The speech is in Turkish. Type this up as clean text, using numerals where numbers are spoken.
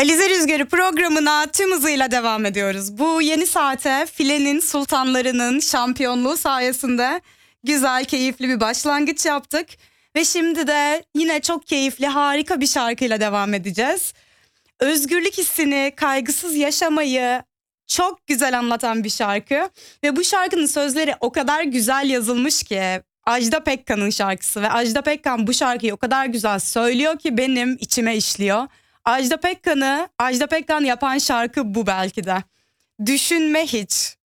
Alize Rüzgarı programına tüm hızıyla devam ediyoruz. Bu yeni saate filenin sultanlarının şampiyonluğu sayesinde güzel, keyifli bir başlangıç yaptık. Ve şimdi de yine çok keyifli, harika bir şarkıyla devam edeceğiz. Özgürlük hissini, kaygısız yaşamayı çok güzel anlatan bir şarkı. Ve bu şarkının sözleri o kadar güzel yazılmış ki, Ajda Pekkan'ın şarkısı ve Ajda Pekkan bu şarkıyı o kadar güzel söylüyor ki benim içime işliyor. Ajda Pekkan yapan şarkı bu belki de. Düşünme hiç.